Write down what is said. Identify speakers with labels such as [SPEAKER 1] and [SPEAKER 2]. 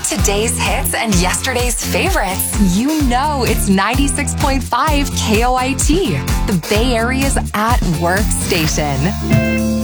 [SPEAKER 1] today's hits and yesterday's favorites, you know it's 96.5 KOIT, the Bay Area's at work station.